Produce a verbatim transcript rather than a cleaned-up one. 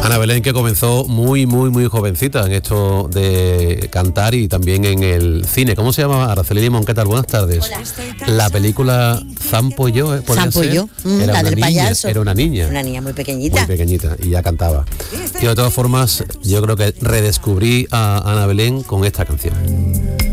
Ana Belén, que comenzó muy, muy, muy jovencita en esto de cantar y también en el cine. ¿Cómo se llama? Araceli Limón, ¿qué tal? Buenas tardes. Hola. La película Zampo y yo, ¿eh? Zampo y yo, mm, era la una del niña, payaso. Era una niña. Una niña muy pequeñita. Muy pequeñita, y ya cantaba. Y de todas formas, yo creo que redescubrí a Ana Belén con esta canción.